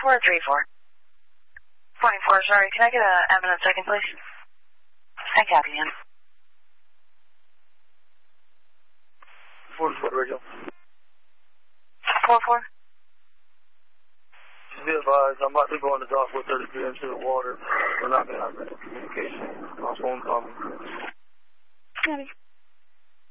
44 or 34? 44, sorry. Can I get a Evan second, please? I copy him. 44 radio. 44? Just be advised, I'm about to go on the dock with 30 feet into the water. We're not going to have any communication. My phone call me. Copy.